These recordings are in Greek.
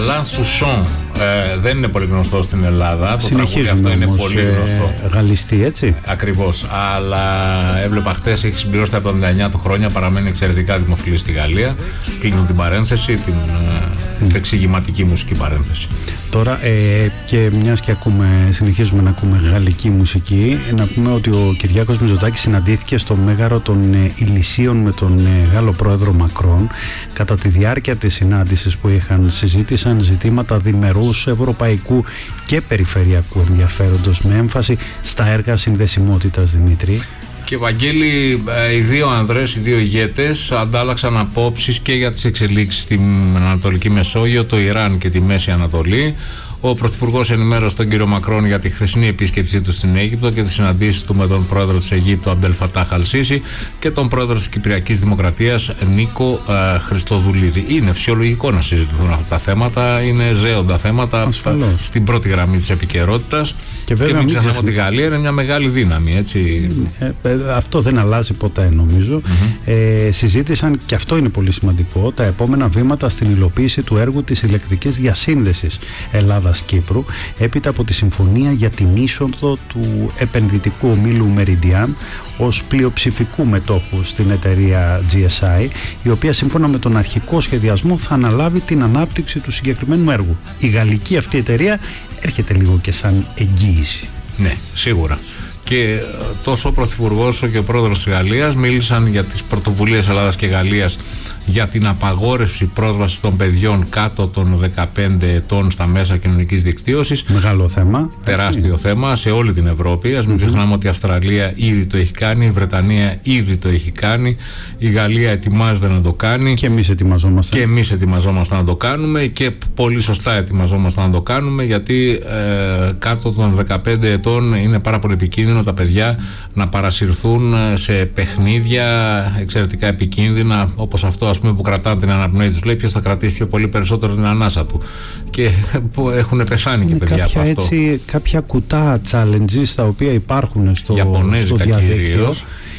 Alain Souchon δεν είναι πολύ γνωστό στην Ελλάδα. Συνεχίζουμε, αυτό είναι όμως, πολύ γνωστό. Γαλλιστή, έτσι. Ακριβώς. Αλλά έβλεπα χτες, έχει συμπληρώσει τα 79 του χρόνια, παραμένει εξαιρετικά δημοφιλή στη Γαλλία. Κλείνω την παρένθεση, την εξηγηματική μουσική παρένθεση. Τώρα και μιας και συνεχίζουμε να ακούμε γαλλική μουσική, να πούμε ότι ο Κυριάκος Μητσοτάκης συναντήθηκε στο Μέγαρο των Ηλυσίων με τον Γάλλο πρόεδρο Μακρόν. Κατά τη διάρκεια της συνάντησης που συζήτησαν ζητήματα διμερούς, ευρωπαϊκού και περιφερειακού ενδιαφέροντος, με έμφαση στα έργα συνδεσιμότητας, Δημήτρη. Και Βαγγέλη, οι δύο ανδρές, οι δύο ηγέτες αντάλλαξαν απόψεις και για τις εξελίξεις στην Ανατολική Μεσόγειο, το Ιράν και τη Μέση Ανατολή. Ο Πρωθυπουργός ενημέρωσε τον κύριο Μακρόν για τη χθεσινή επίσκεψή του στην Αίγυπτο και τις συναντήσεις του με τον πρόεδρο της Αιγύπτου Αμπτελ Φατάχ Αλ Σίσι και τον πρόεδρο της Κυπριακής Δημοκρατίας Νίκο Χριστοδουλίδη. Είναι φυσιολογικό να συζητηθούν αυτά τα θέματα, είναι ζέοντα θέματα. Ασφαλώς. Στην πρώτη γραμμή της επικαιρότητας. Και μην ξεχνάμε ότι η Γαλλία είναι μια μεγάλη δύναμη, έτσι. Αυτό δεν αλλάζει ποτέ, νομίζω. Συζήτησαν, και αυτό είναι πολύ σημαντικό, τα επόμενα βήματα στην υλοποίηση του έργου της ηλεκτρικής διασύνδεσης Ελλάδας-Κύπρου, έπειτα από τη συμφωνία για την είσοδο του επενδυτικού ομίλου Meridian ως πλειοψηφικού μετόχου στην εταιρεία GSI, η οποία σύμφωνα με τον αρχικό σχεδιασμό θα αναλάβει την ανάπτυξη του συγκεκριμένου έργου. Η γαλλική αυτή εταιρεία έρχεται λίγο και σαν εγγύηση. Ναι, σίγουρα. Και τόσο ο Πρωθυπουργός όσο και ο Πρόεδρος της Γαλλίας μίλησαν για τις πρωτοβουλίες Ελλάδας και Γαλλίας για την απαγόρευση πρόσβασης των παιδιών κάτω των 15 ετών στα μέσα κοινωνικής δικτύωσης. Μεγάλο θέμα. Τεράστιο θέμα σε όλη την Ευρώπη. Ας μην ξεχνάμε ότι η Αυστραλία ήδη το έχει κάνει, η Βρετανία ήδη το έχει κάνει, η Γαλλία ετοιμάζεται να το κάνει. Και εμείς ετοιμαζόμαστε. Και εμείς ετοιμαζόμαστε να το κάνουμε και πολύ σωστά ετοιμαζόμαστε να το κάνουμε, γιατί κάτω των 15 ετών είναι πάρα πολύ επικίνδυνο τα παιδιά να παρασυρθούν σε παιχνίδια εξαιρετικά επικίνδυνα, όπως αυτό, ας πούμε, που κρατάνε την αναπνοή τους. Λέει ποιος θα κρατήσει πιο πολύ περισσότερο την ανάσα του. Και που έχουν πεθάνει και παιδιά από αυτό. Κάποια κουτά challenges τα οποία υπάρχουν στο διαδίκτυο.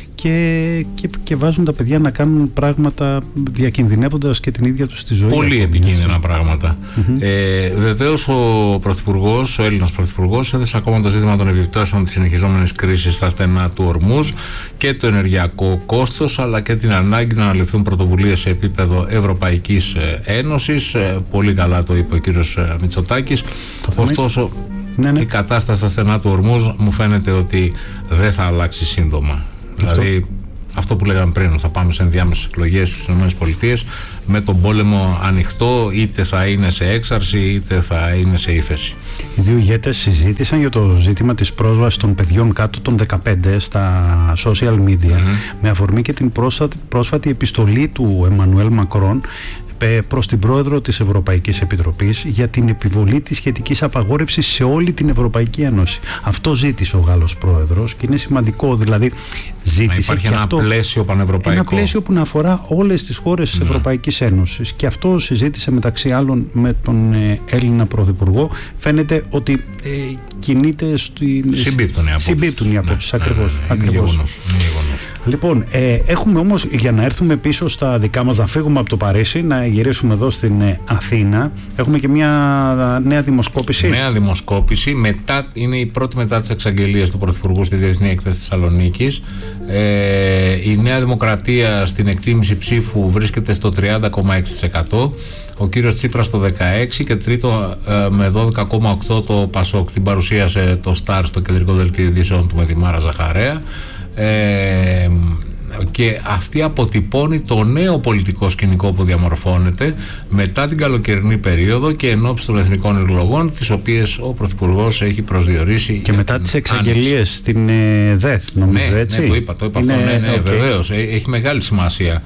Και βάζουν τα παιδιά να κάνουν πράγματα διακινδυνεύοντας και την ίδια τους τη ζωή. Πολύ επικίνδυνα πράγματα. Βεβαίως ο Έλληνας Πρωθυπουργός έθεσε ακόμα το ζήτημα των επιπτώσεων της συνεχιζόμενης κρίσης στα στενά του Ορμούζ και το ενεργειακό κόστος, αλλά και την ανάγκη να αναλυθούν πρωτοβουλίες σε επίπεδο Ευρωπαϊκής Ένωσης. Πολύ καλά το είπε ο κύριος Μητσοτάκης. Ωστόσο, η κατάσταση στα στενά του Ορμούζ μου φαίνεται ότι δεν θα αλλάξει σύντομα. Δηλαδή αυτό που λέγαμε πριν, θα πάμε σε ενδιάμεσες εκλογές στις ΗΠΑ με τον πόλεμο ανοιχτό, είτε θα είναι σε έξαρση είτε θα είναι σε ύφεση. Οι δύο ηγέτες συζήτησαν για το ζήτημα της πρόσβασης των παιδιών κάτω των 15 στα social media, με αφορμή και την πρόσφατη επιστολή του Εμμανουέλ Μακρόν προς την πρόεδρο της Ευρωπαϊκής Επιτροπής για την επιβολή της σχετικής απαγόρευσης σε όλη την Ευρωπαϊκή Ένωση. Αυτό ζήτησε ο Γάλλος πρόεδρος και είναι σημαντικό, δηλαδή ζήτησε. Να υπάρχει ένα πλαίσιο πανευρωπαϊκό. Ένα πλαίσιο που να αφορά όλες τις χώρες της Ευρωπαϊκής Ένωσης. Και αυτό συζήτησε μεταξύ άλλων με τον Έλληνα Πρωθυπουργό. Φαίνεται ότι κινείται συμπίπτουν οι απόψεις. Ακριβώς. Λοιπόν, έχουμε όμως, για να έρθουμε πίσω στα δικά μας, να φύγουμε από το Παρίσι, να γυρίσουμε εδώ στην Αθήνα. Έχουμε και μια νέα δημοσκόπηση. Νέα δημοσκόπηση, είναι η πρώτη μετά τις εξαγγελίες του Πρωθυπουργού στη Διεθνή Έκθεση Θεσσαλονίκης. Η Νέα Δημοκρατία στην εκτίμηση ψήφου βρίσκεται στο 30,6%. Ο κύριος Τσίπρας στο 16% και τρίτο με 12,8% το Πασόκ. Την παρουσίασε το Σταρ στο κεντρικό δελτίο ειδήσεων του με τη Μάρα Ζαχαρέα. Και αυτή αποτυπώνει το νέο πολιτικό σκηνικό που διαμορφώνεται μετά την καλοκαιρινή περίοδο και εν ώψη των εθνικών εκλογών, τις οποίες ο Πρωθυπουργός έχει προσδιορίσει. Και μετά τις εξαγγελίες στην ΔΕΘ, νομίζω, έτσι. Ναι, το είπα αυτό, βεβαίως. Έχει μεγάλη σημασία.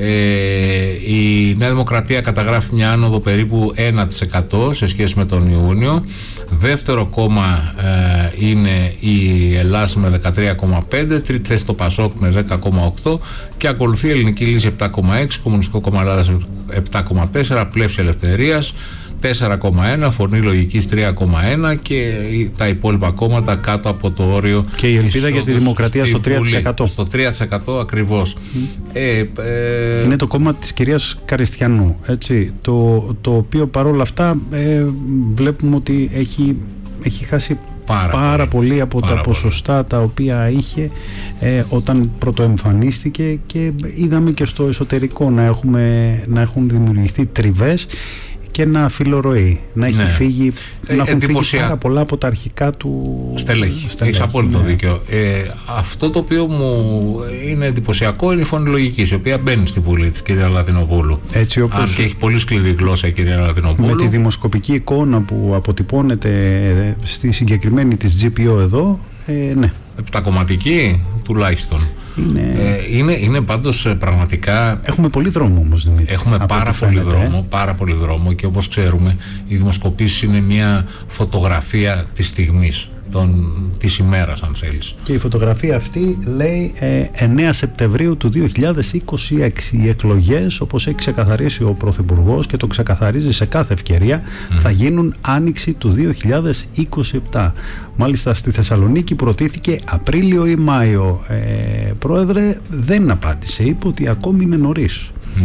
Η Νέα Δημοκρατία καταγράφει μια άνοδο περίπου 1% σε σχέση με τον Ιούνιο. Δεύτερο κόμμα είναι η Ελλάς με 13,5%, τρίτη θέση το Πασόκ με 10,8% και ακολουθεί η Ελληνική Λύση 7,6%, Κομμουνιστικό Κόμμα Ελλάδας 7,4%, Πλεύση Ελευθερίας, 4,1, Φωνή Λογικής 3,1 και τα υπόλοιπα κόμματα κάτω από το όριο. Και η ελπίδα για τη δημοκρατία στο 3%. Στο 3% ακριβώς. Είναι το κόμμα της κυρίας Καριστιανού, έτσι, το οποίο παρόλα αυτά βλέπουμε ότι έχει χάσει πάρα πολύ από τα ποσοστά τα οποία είχε όταν πρωτοεμφανίστηκε, και είδαμε και στο εσωτερικό να έχουν δημιουργηθεί τριβές και να φιλορροεί, να έχει φύγει, να έχουν φύγει πάρα πολλά από τα αρχικά του στελέχη. Έχεις απόλυτο δίκιο. Αυτό το οποίο μου είναι εντυπωσιακό είναι η Φωνή Λογικής, η οποία μπαίνει στη Βουλή της κυρία Λατινοπούλου. Έτσι, όπως... Αν και έχει πολύ σκληρή γλώσσα η κυρία Λατινοπούλου. Με τη δημοσκοπική εικόνα που αποτυπώνεται στη συγκεκριμένη της GPO εδώ, ναι. Επτακομματική τουλάχιστον. Είναι πάντως πραγματικά... Έχουμε πολύ δρόμο όμως, Δημήτρη. Έχουμε πάρα πολύ δρόμο, και όπως ξέρουμε οι δημοσκοπήσεις είναι μια φωτογραφία της στιγμής, της ημέρας, αν θέλεις. Και η φωτογραφία αυτή λέει 9 Σεπτεμβρίου του 2026. Οι εκλογές, όπως έχει ξεκαθαρίσει ο Πρωθυπουργός και το ξεκαθαρίζει σε κάθε ευκαιρία, θα γίνουν άνοιξη του 2027. Μάλιστα στη Θεσσαλονίκη προτίθηκε Απρίλιο ή Μάιο. Πρόεδρε, δεν απάντησε, είπε ότι ακόμη είναι νωρίς.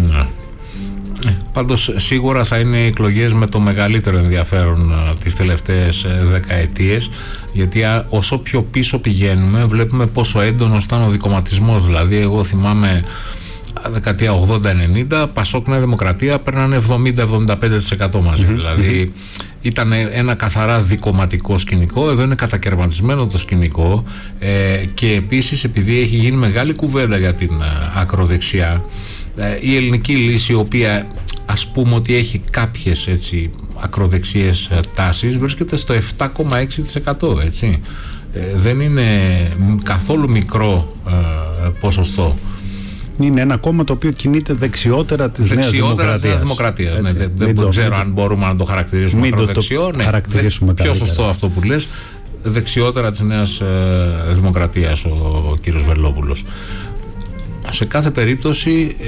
Πάντως σίγουρα θα είναι οι εκλογές με το μεγαλύτερο ενδιαφέρον τις τελευταίες δεκαετίες, γιατί όσο πιο πίσω πηγαίνουμε βλέπουμε πόσο έντονος ήταν ο δικομματισμός. Δηλαδή εγώ θυμάμαι δεκαετία 80-90 Πασόκ Νέα Δημοκρατία παίρνανε 70-75% μαζί. Δηλαδή ήταν ένα καθαρά δικομματικό σκηνικό. Εδώ είναι κατακαιρματισμένο το σκηνικό, και επίσης επειδή έχει γίνει μεγάλη κουβέντα για την ακροδεξιά, η ελληνική λύση, η οποία ας πούμε ότι έχει κάποιες έτσι ακροδεξιές τάσεις, βρίσκεται στο 7,6%, έτσι. Δεν είναι καθόλου μικρό ποσοστό. Είναι ένα κόμμα το οποίο κινείται δεξιότερα της Νέας Δημοκρατίας. Ναι, δεν ξέρω αν μπορούμε να το χαρακτηρίσουμε ακροδεξιό. Πιο σωστό αυτό που λες. Δεξιότερα της Νέας Δημοκρατίας ο κύριος Βελόπουλος. Σε κάθε περίπτωση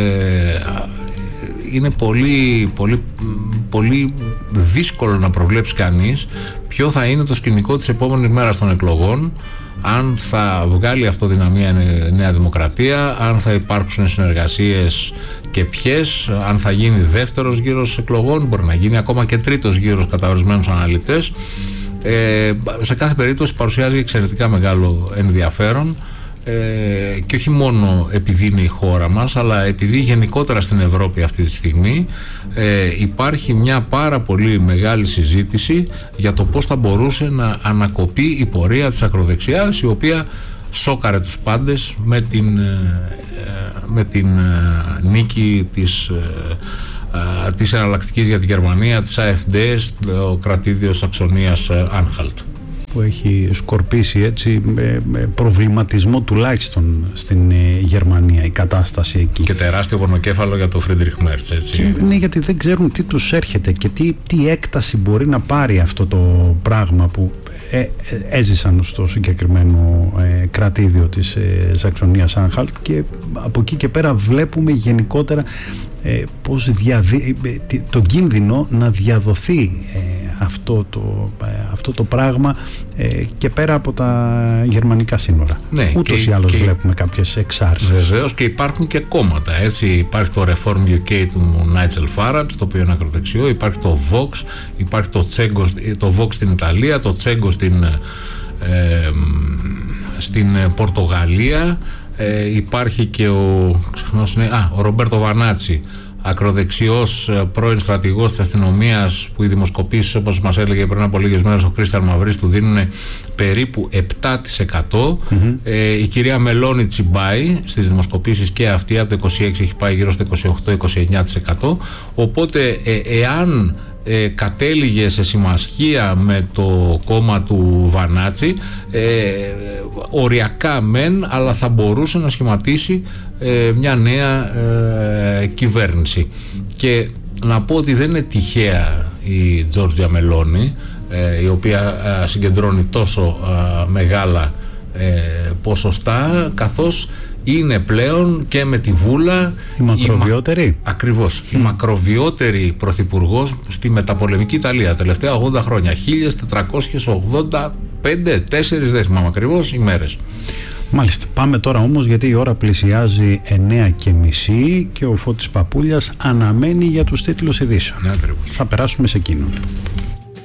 είναι πολύ δύσκολο να προβλέψει κανείς ποιο θα είναι το σκηνικό της επόμενης μέρας των εκλογών, αν θα βγάλει αυτοδυναμία η Νέα Δημοκρατία, αν θα υπάρξουν συνεργασίες και ποιες, αν θα γίνει δεύτερος γύρος εκλογών, μπορεί να γίνει ακόμα και τρίτος γύρος κατά ορισμένους αναλυτές. Σε κάθε περίπτωση παρουσιάζει εξαιρετικά μεγάλο ενδιαφέρον, και όχι μόνο επειδή είναι η χώρα μας, αλλά επειδή γενικότερα στην Ευρώπη αυτή τη στιγμή υπάρχει μια πάρα πολύ μεγάλη συζήτηση για το πώς θα μπορούσε να ανακοπεί η πορεία της ακροδεξιάς, η οποία σόκαρε τους πάντες με την νίκη της εναλλακτικής για την Γερμανία, της AfD, στο κρατήδιο Σαξονίας Άνχαλτ, που έχει σκορπίσει έτσι με προβληματισμό τουλάχιστον στην Γερμανία η κατάσταση εκεί. Και τεράστιο πονοκέφαλο για τον Φρίντριχ Μέρτς, έτσι. Ναι, γιατί δεν ξέρουν τι τους έρχεται και τι έκταση μπορεί να πάρει αυτό το πράγμα που έζησαν στο συγκεκριμένο κρατήδιο της Σαξονίας Άνχαλτ, και από εκεί και πέρα βλέπουμε γενικότερα πώς το κίνδυνο να διαδοθεί αυτό το πράγμα και πέρα από τα γερμανικά σύνορα. Ναι, ούτως ή άλλως βλέπουμε κάποιες εξάρσεις. Βεβαίως, και υπάρχουν και κόμματα, έτσι. Υπάρχει το Reform UK του Νάιτζελ Φάρατζ, το οποίο είναι ακροδεξιό. Υπάρχει το Vox, υπάρχει το Vox στην Ιταλία, το Τσέγκο στην Πορτογαλία. Υπάρχει και ο Ρομπέρτο Βανάτσι, ακροδεξιός πρώην στρατηγός της αστυνομίας, που οι δημοσκοπήσεις, όπως μας έλεγε πριν από λίγες μέρες ο Κρίστιαν Μαυρής, του δίνουν περίπου 7%. Η κυρία Μελώνη τσιμπάει στις δημοσκοπήσεις, και αυτή από το 26 έχει πάει γύρω στο 28-29%. Οπότε εάν κατέληγε σε συμμαχία με το κόμμα του Βανάτσι, οριακά μεν, αλλά θα μπορούσε να σχηματίσει μια νέα κυβέρνηση. Και να πω ότι δεν είναι τυχαία η Τζόρτζια Μελώνη, η οποία συγκεντρώνει τόσο μεγάλα ποσοστά, καθώς είναι πλέον και με τη Βούλα η μακροβιότερη. Ακριβώς. Η μακροβιότερη πρωθυπουργός στη μεταπολεμική Ιταλία τελευταία 80 χρόνια. 1485, 4 δεν θυμάμαι ακριβώς ημέρες. Μάλιστα. Πάμε τώρα όμως, γιατί η ώρα πλησιάζει 9:30 και ο Φώτης Παπούλιας αναμένει για τους τίτλους ειδήσεων. Ναι, ακριβώς. Θα περάσουμε σε εκείνον.